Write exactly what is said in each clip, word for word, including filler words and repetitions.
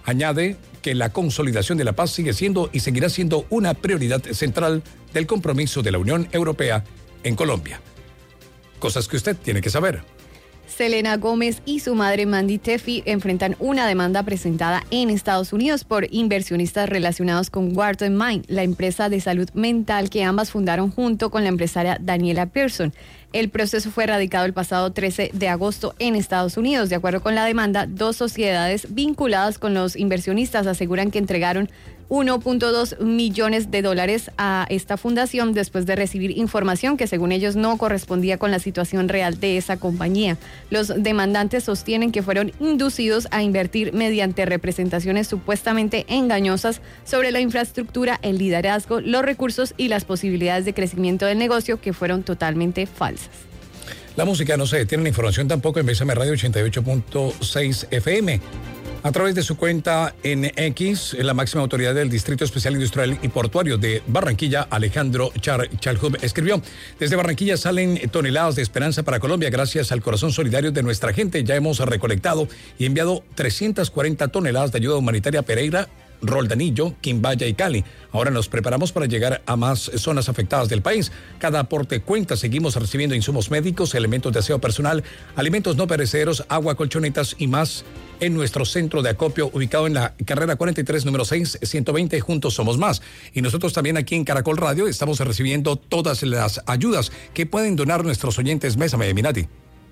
Añade que la consolidación de la paz sigue siendo y seguirá siendo una prioridad central del compromiso de la Unión Europea en Colombia. Cosas que usted tiene que saber. Selena Gómez y su madre Mandy Tefi enfrentan una demanda presentada en Estados Unidos por inversionistas relacionados con Wharton Mind, la empresa de salud mental que ambas fundaron junto con la empresaria Daniela Pearson. El proceso fue radicado el pasado trece de agosto en Estados Unidos. De acuerdo con la demanda, dos sociedades vinculadas con los inversionistas aseguran que entregaron uno punto dos millones de dólares a esta fundación después de recibir información que según ellos no correspondía con la situación real de esa compañía. Los demandantes sostienen que fueron inducidos a invertir mediante representaciones supuestamente engañosas sobre la infraestructura, el liderazgo, los recursos y las posibilidades de crecimiento del negocio que fueron totalmente falsas. La música no se detiene, la información tampoco en Bésame Radio ochenta y ocho punto seis F M. A través de su cuenta en X, la máxima autoridad del Distrito Especial Industrial y Portuario de Barranquilla, Alejandro Char Chalhub, escribió: desde Barranquilla salen toneladas de esperanza para Colombia gracias al corazón solidario de nuestra gente. Ya hemos recolectado y enviado trescientas cuarenta toneladas de ayuda humanitaria a Pereira, Roldanillo, Quimbaya y Cali. Ahora nos preparamos para llegar a más zonas afectadas del país. Cada aporte cuenta. Seguimos recibiendo insumos médicos, elementos de aseo personal, alimentos no perecederos, agua, colchonetas y más en nuestro centro de acopio ubicado en la carrera cuarenta y tres, número seis, ciento veinte. Juntos somos más. Y nosotros también aquí en Caracol Radio estamos recibiendo todas las ayudas que pueden donar nuestros oyentes. Bésame, Minati.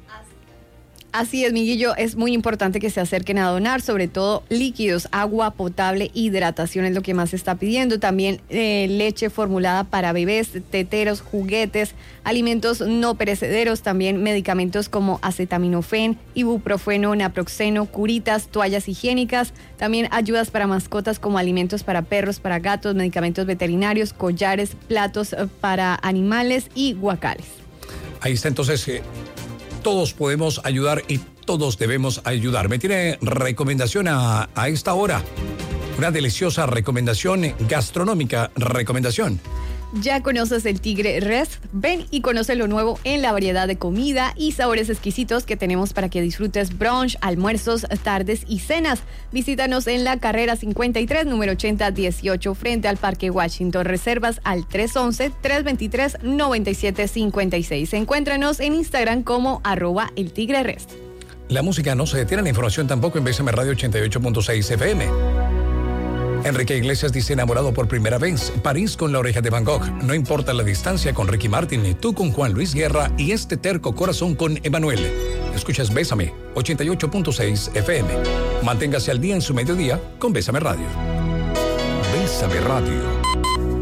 Así es, Miguillo, es muy importante que se acerquen a donar, sobre todo líquidos, agua potable, hidratación es lo que más se está pidiendo. También eh, leche formulada para bebés, teteros, juguetes, alimentos no perecederos, también medicamentos como acetaminofén, ibuprofeno, naproxeno, curitas, toallas higiénicas, también ayudas para mascotas como alimentos para perros, para gatos, medicamentos veterinarios, collares, platos para animales y guacales. Ahí está entonces... Eh... Todos podemos ayudar y todos debemos ayudar. Me tiene recomendación a, a esta hora. Una deliciosa recomendación gastronómica. Recomendación. ¿Ya conoces el Tigre Rest? Ven y conoce lo nuevo en la variedad de comida y sabores exquisitos que tenemos para que disfrutes brunch, almuerzos, tardes y cenas. Visítanos en la carrera cincuenta y tres, número ochenta dieciocho, frente al Parque Washington. Reservas al tres once, tres veintitrés, noventa y siete cincuenta y seis. Encuéntranos en Instagram como arroba el Tigre Rest. La música no se detiene, la información tampoco en Bésame Radio ochenta y ocho punto seis F M. Enrique Iglesias dice: enamorado por primera vez, París con la oreja de Van Gogh, no importa la distancia con Ricky Martin, tú con Juan Luis Guerra y este terco corazón con Emanuel. Escuchas Bésame, ochenta y ocho punto seis F M. Manténgase al día en su mediodía con Bésame Radio. Bésame Radio.